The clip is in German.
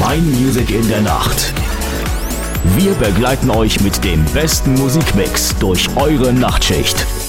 Fine Music in der Nacht. Wir begleiten euch mit dem besten Musikmix durch eure Nachtschicht.